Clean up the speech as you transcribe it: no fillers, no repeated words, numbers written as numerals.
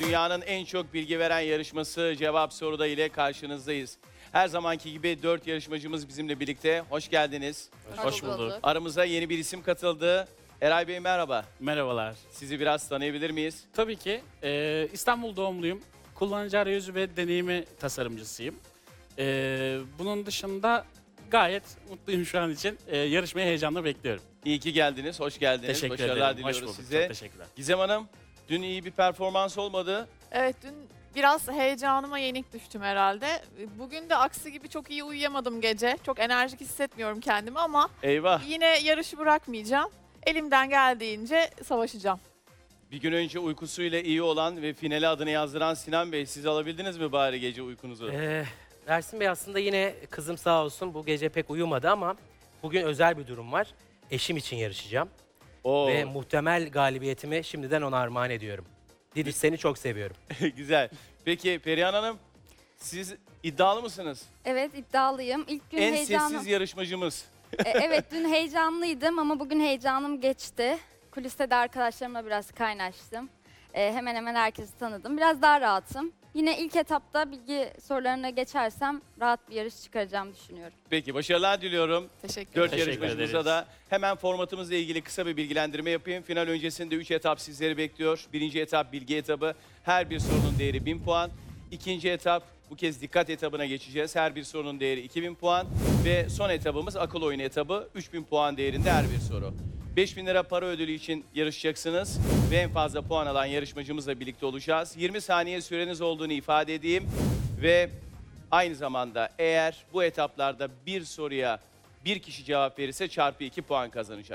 dünyanın en çok bilgi veren yarışması Cevap Soruda ile karşınızdayız. Her zamanki gibi 4 yarışmacımız bizimle birlikte. Hoş geldiniz. Hoş bulduk. Aramıza yeni bir isim katıldı. Eray Bey merhaba. Merhabalar. Sizi biraz tanıyabilir miyiz? Tabii ki İstanbul doğumluyum. Kullanıcı arayüzü ve deneyimi tasarımcısıyım. Bunun dışında gayet mutluyum şu an için. Yarışmayı heyecanla bekliyorum. İyi ki geldiniz, hoş geldiniz. Teşekkür Başarılar ederim. Hoş diliyoruz bulduk. size. Çok teşekkürler. Gizem Hanım, dün iyi bir performans olmadı. Evet, dün biraz heyecanıma yenik düştüm herhalde. Bugün de aksi gibi çok iyi uyuyamadım gece. Çok enerjik hissetmiyorum kendimi ama Eyvah. yine yarışı bırakmayacağım. Elimden geldiğince savaşacağım. Bir gün önce uykusuyla iyi olan ve finale adını yazdıran Sinan Bey, siz alabildiniz mi bari gece uykunuzu? Ersin Bey aslında yine kızım sağ olsun bu gece pek uyumadı ama bugün özel bir durum var. Eşim için yarışacağım Oo, ve muhtemel galibiyetimi şimdiden ona armağan ediyorum. Didiş seni çok seviyorum. güzel. Peki Perihan Hanım, siz iddialı mısınız? Evet iddialıyım. İlk gün En heyecanlı. sessiz yarışmacımız. Evet dün heyecanlıydım ama bugün heyecanım geçti. Kuliste de arkadaşlarımla biraz kaynaştım. Hemen hemen herkesi tanıdım. Biraz daha rahatım. Yine ilk etapta bilgi sorularına geçersem rahat bir yarış çıkaracağımı düşünüyorum. Peki başarılar diliyorum. Teşekkür 4 ederim. Teşekkür yarışmacımıza ederiz. da hemen formatımızla ilgili kısa bir bilgilendirme yapayım. Final öncesinde 3 etap sizleri bekliyor. Birinci etap bilgi etabı. Her bir sorunun değeri 1000 puan. İkinci etap bu kez dikkat etabına geçeceğiz. Her bir sorunun değeri 2000 puan. Ve son etabımız akıl oyunu etabı. 3000 puan değerinde her bir soru. 5000 lira para ödülü için yarışacaksınız. Ve en fazla puan alan yarışmacımızla birlikte olacağız. 20 saniye süreniz olduğunu ifade edeyim. Ve aynı zamanda eğer bu etaplarda bir soruya bir kişi cevap verirse çarpı 2 puan kazanacak.